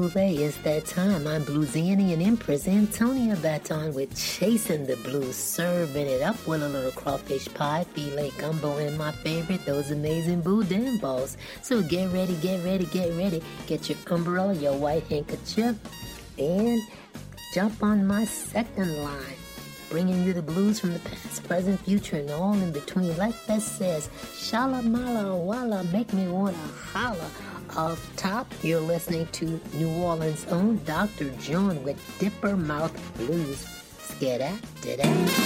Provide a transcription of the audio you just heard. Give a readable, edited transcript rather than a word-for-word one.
Hey, it's that time. I'm Bluesiani and Empress Antonia Baton with Chasing the Blues, serving it up with a little crawfish pie, filet gumbo, and my favorite, those amazing boudin balls. So get ready, get ready, get ready. Get your umbrella, your white handkerchief, and jump on my second line. Bringing you the blues from the past, present, future, and all in between. Like that says, shala mala walla, make me wanna holla. Off top, you're listening to New Orleans' own Dr. John with Dipper Mouth Blues. Skedat,